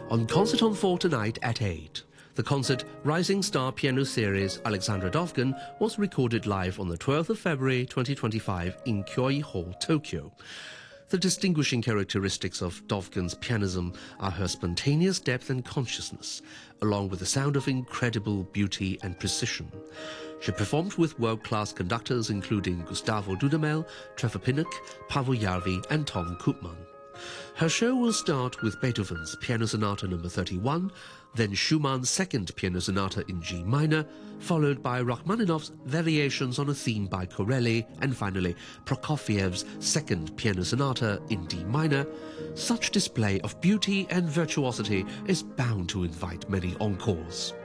On Concerton 4 tonight at 8. The concert Rising Star Piano Series Alexandra Dovgan was recorded live on the 12th of February 2025 in Kyoi Hall, Tokyo. The distinguishing characteristics of Dovgan's pianism are her spontaneous depth and consciousness, along with a sound of incredible beauty and precision. She performed with world-class conductors including Gustavo Dudamel, Trevor Pinnock, Paavo Järvi and Tom Koopman. Her show will start with Beethoven's Piano Sonata No. 31, then Schumann's Second Piano Sonata in G minor, followed by Rachmaninoff's Variations on a Theme by Corelli, and finally Prokofiev's Second Piano Sonata in D minor. Such display of beauty and virtuosity is bound to invite many encores.